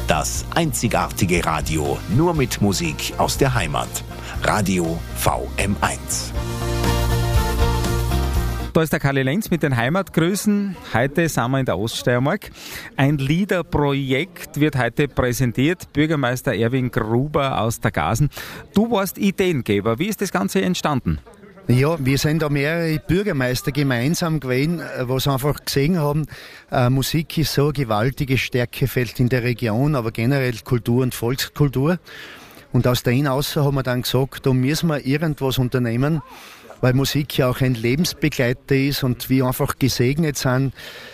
Das einzigartige Radio, nur mit Musik aus der Heimat. Radio VM1. Da ist der Karli Lenz mit den Heimatgrüßen. Heute sind wir in der Oststeiermark. Ein Liederprojekt wird heute präsentiert. Bürgermeister Erwin Gruber aus der Gasen. Du warst Ideengeber. Wie ist das Ganze entstanden? Ja, wir sind da mehrere Bürgermeister gemeinsam gewesen, was einfach gesehen haben, Musik ist so ein gewaltiges Stärkefeld in der Region, aber generell Kultur und Volkskultur. Und aus dem hinaus haben wir dann gesagt, da müssen wir irgendwas unternehmen, weil Musik ja auch ein Lebensbegleiter ist und wir einfach gesegnet sind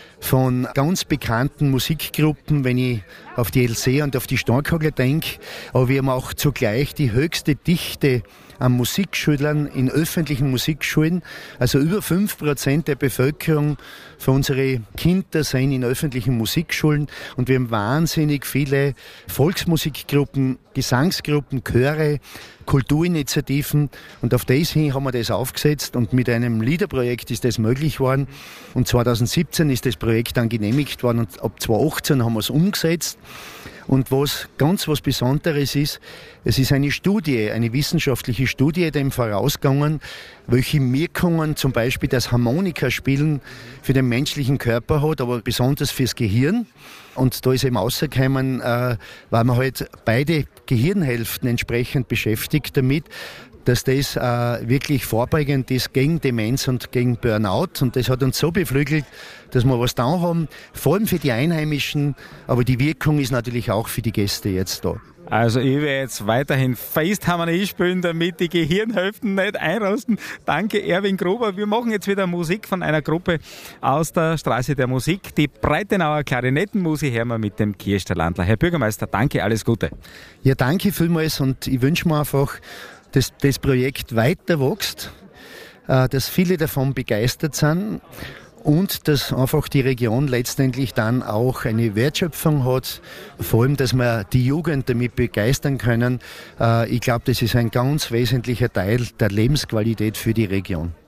von ganz bekannten Musikgruppen, wenn ich auf die LC und auf die Starkhagler denke. Aber wir haben auch zugleich die höchste Dichte an Musikschülern in öffentlichen Musikschulen. Also über 5% der Bevölkerung von unseren Kindern sind in öffentlichen Musikschulen. Und wir haben wahnsinnig viele Volksmusikgruppen, Gesangsgruppen, Chöre, Kulturinitiativen. Und auf das hin haben wir das aufgesetzt. Und mit einem Liederprojekt ist das möglich worden. Und 2017 ist das Projekt dann genehmigt worden. Und ab 2018 haben wir es umgesetzt. Und was Besonderes ist, es ist eine Studie, eine wissenschaftliche Studie dem vorausgegangen, welche Wirkungen zum Beispiel das Harmonikaspielen für den menschlichen Körper hat, aber besonders fürs Gehirn. Und da ist eben rausgekommen, weil man halt beide Gehirnhälften entsprechend beschäftigt damit, dass das wirklich vorbeugend ist gegen Demenz und gegen Burnout. Und das hat uns so beflügelt, dass wir was da haben, vor allem für die Einheimischen, aber die Wirkung ist natürlich auch für die Gäste jetzt da. Also ich werde jetzt weiterhin Festharmonie spielen, damit die Gehirnhälften nicht einrosten. Danke Erwin Gruber. Wir machen jetzt wieder Musik von einer Gruppe aus der Straße der Musik. Die Breitenauer Klarinettenmusik hören wir mit dem Kirster Landler. Herr Bürgermeister, danke, alles Gute. Ja, danke vielmals und ich wünsche mir einfach, dass das Projekt weiter wächst, dass viele davon begeistert sind und dass einfach die Region letztendlich dann auch eine Wertschöpfung hat, vor allem, dass wir die Jugend damit begeistern können. Ich glaube, das ist ein ganz wesentlicher Teil der Lebensqualität für die Region.